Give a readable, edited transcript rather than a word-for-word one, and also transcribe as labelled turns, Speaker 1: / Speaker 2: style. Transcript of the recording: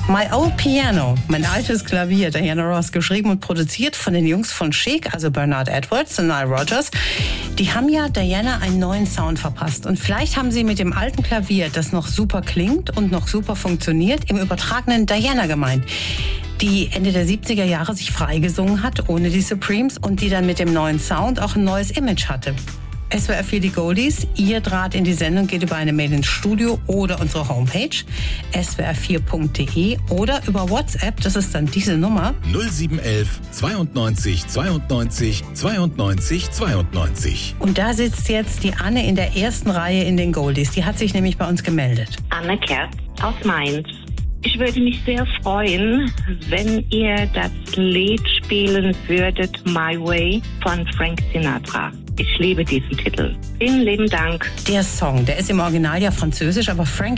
Speaker 1: My Old Piano, mein altes Klavier, Diana Ross, geschrieben und produziert von den Jungs von Chic, also Bernard Edwards und Nile Rodgers. Die haben ja Diana einen neuen Sound verpasst. Und vielleicht haben sie mit dem alten Klavier, das noch super klingt und noch super funktioniert, im übertragenen Diana gemeint, die Ende der 70er Jahre sich freigesungen hat, ohne die Supremes, und die dann mit dem neuen Sound auch ein neues Image hatte. SWR 4 die Goldies, ihr Draht in die Sendung geht über eine Mail ins Studio oder unsere Homepage swr4.de oder über WhatsApp, das ist dann diese Nummer
Speaker 2: 0711 92 92 92 92.
Speaker 1: Und da sitzt jetzt die Anne in der ersten Reihe in den Goldies. Die hat sich nämlich bei uns gemeldet.
Speaker 3: Anne Kerz aus Mainz. Ich würde mich sehr freuen, wenn ihr das Lied spielen würdet, My Way von Frank Sinatra. Ich liebe diesen Titel. Vielen lieben Dank.
Speaker 1: Der Song, der ist im Original ja französisch, aber Frank